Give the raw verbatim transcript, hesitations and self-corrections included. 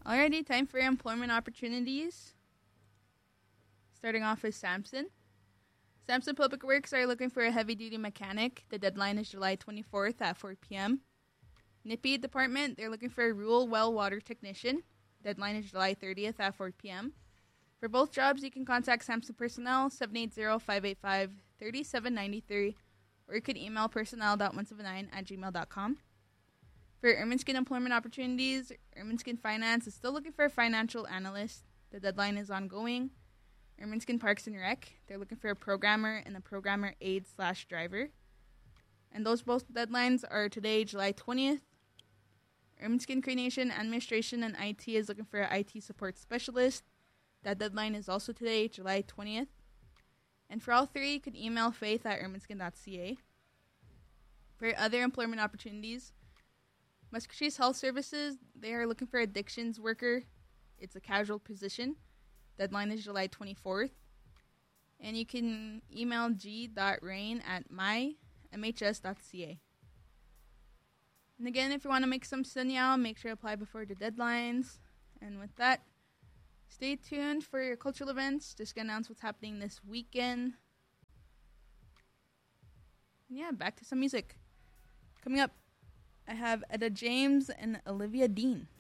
Alrighty, time for employment opportunities. Starting off with Samson. Samson Public Works are looking for a heavy-duty mechanic. The deadline is July twenty-fourth at four p.m. Nippy Department, they're looking for a rural well water technician. Deadline is July thirtieth at four p.m. For both jobs, you can contact Samson Personnel, seven eight zero, five eight five, three seven nine three, or you could email personnel dot one seven nine at gmail dot com. For Ermineskin employment opportunities, Ermineskin Finance is still looking for a financial analyst. The deadline is ongoing. Ermineskin Parks and Rec, they're looking for a programmer and a programmer aide slash driver. And those both deadlines are today, July twentieth. Ermineskin Creation Administration and I T is looking for an I T support specialist. That deadline is also today, July twentieth. And for all three, you could email faith at ermineskin dot c a. For other employment opportunities, Muscatine Health Services, they are looking for addictions worker. It's a casual position. Deadline is July twenty-fourth. And you can email g dot rain at my m h s dot c a. And again, if you want to make some sinyal, make sure to apply before the deadlines. And with that, stay tuned for your cultural events. Just going to announce what's happening this weekend. And yeah, back to some music. Coming up, I have Etta James and Olivia Dean.